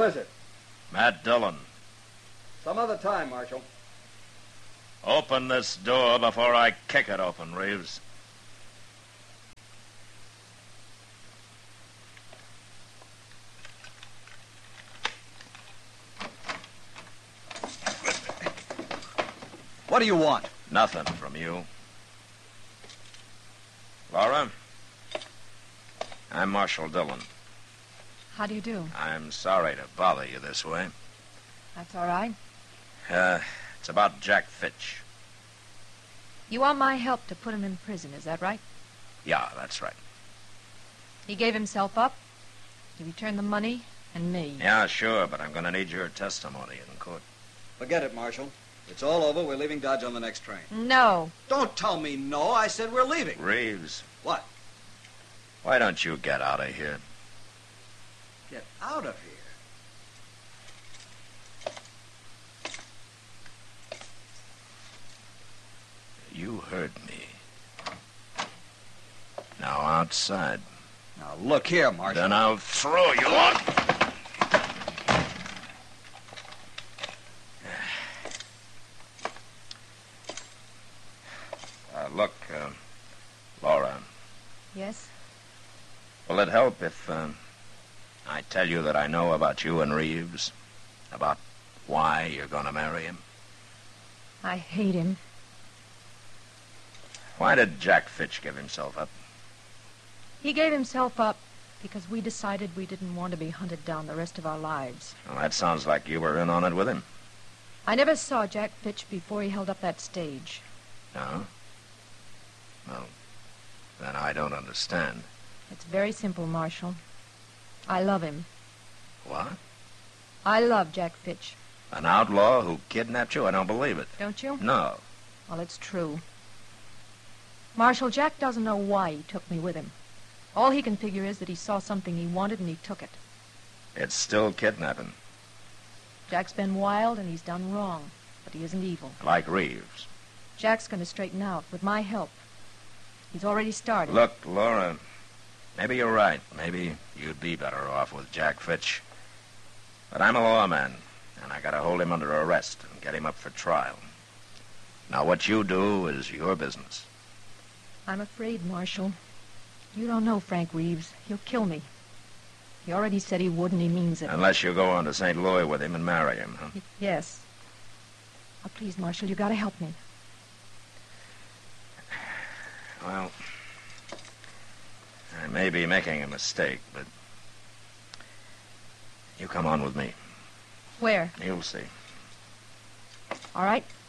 is it? Matt Dillon. Some other time, Marshal. Open this door before I kick it open, Reeves. What do you want? Nothing from you. Laura, I'm Marshal Dillon. How do you do? I'm sorry to bother you this way. That's all right. It's about Jack Fitch. You want my help to put him in prison, is that right? Yeah, that's right. He gave himself up. He returned the money and me. Yeah, sure, but I'm going to need your testimony in court. Forget it, Marshal. It's all over. We're leaving Dodge on the next train. No. Don't tell me no. I said we're leaving. Reeves. What? Why don't you get out of here? Get out of here. You heard me. Now outside. Now, look here, Marshal. Then I'll throw you out. Look, Laura. Yes? Will it help if I tell you that I know about you and Reeves? About why you're going to marry him? I hate him. Why did Jack Fitch give himself up? He gave himself up because we decided we didn't want to be hunted down the rest of our lives. Well, that sounds like you were in on it with him. I never saw Jack Fitch before he held up that stage. No? Well, then I don't understand. It's very simple, Marshal. I love him. What? I love Jack Fitch. An outlaw who kidnapped you? I don't believe it. Don't you? No. Well, it's true. Marshal, Jack doesn't know why he took me with him. All he can figure is that he saw something he wanted and he took it. It's still kidnapping. Jack's been wild and he's done wrong, but he isn't evil. Like Reeves. Jack's going to straighten out with my help. He's already started. Look, Laura, maybe you're right. Maybe you'd be better off with Jack Fitch. But I'm a lawman, and I gotta hold him under arrest and get him up for trial. Now, what you do is your business. I'm afraid, Marshal. You don't know Frank Reeves. He'll kill me. He already said he would, and he means it. Unless you go on to St. Louis with him and marry him, huh? Yes. Oh, please, Marshal, you gotta help me. Well, I may be making a mistake, but you come on with me. Where? You'll see. All right.